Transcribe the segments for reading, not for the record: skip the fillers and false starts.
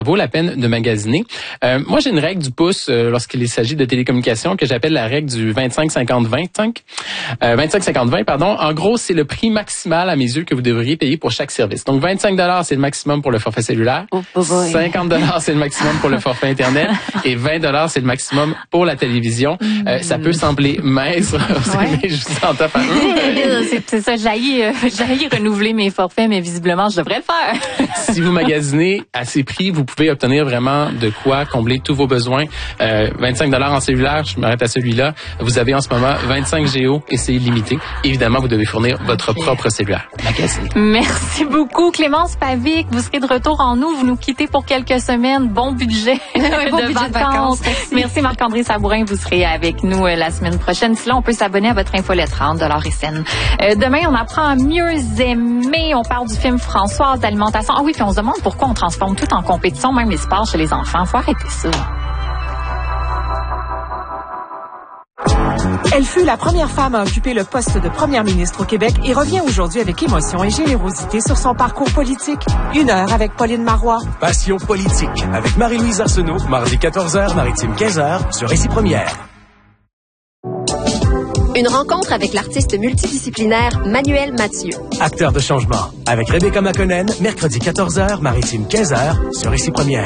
Vaut la peine de magasiner. Moi, j'ai une règle du pouce lorsqu'il s'agit de télécommunications que j'appelle la règle du 25-50-20. 25-50-20, pardon. En gros, c'est le prix maximal à mes yeux que vous devriez payer pour chaque service. Donc, 25 $, c'est le maximum pour le forfait cellulaire. 50 $, c'est le maximum pour le forfait Internet. Et 20 $, c'est le maximum pour la télévision. Ça peut sembler mince, mais je vous entends faire. C'est ça, j'haïs renouveler mes forfaits, mais visiblement, je devrais le faire. Si vous magasinez à ces prix, vous pouvez obtenir vraiment de quoi combler tous vos besoins. 25 $ en cellulaire, je m'arrête à celui-là. Vous avez en ce moment 25 Géo et c'est illimité. Évidemment, vous devez fournir votre propre cellulaire. Magasinez. Merci beaucoup, Clémence Pavic. Vous serez de retour en nous. Vous nous quittez pour quelques semaines. Bon budget de vacances. Merci Marc-André Sabourin. Vous serez avec nous la semaine prochaine. Sinon, on peut s'abonner à votre infolettre, $1 et cents. Demain, on apprend à mieux aimer. On parle du film Françoise d'alimentation. Ah oui, puis on se demande pourquoi on transforme tout en compétition, même les sports chez les enfants. Faut arrêter ça. Elle fut la première femme à occuper le poste de première ministre au Québec et revient aujourd'hui avec émotion et générosité sur son parcours politique. 1 heure avec Pauline Marois. Passion politique avec Marie-Louise Arsenault, mardi 14h, Maritime 15h, sur Récit Première. Une rencontre avec l'artiste multidisciplinaire Manuel Mathieu. Acteur de changement avec Rebecca McConnell, mercredi 14h, Maritime 15h, sur Récit Première.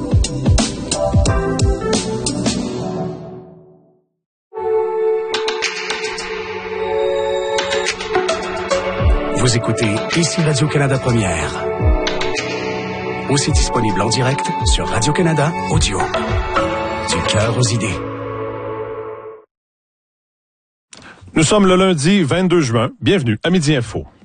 Vous écoutez ici Radio-Canada Première. Aussi disponible en direct sur Radio-Canada Audio. Du cœur aux idées. Nous sommes le lundi 22 juin. Bienvenue à Midi Info.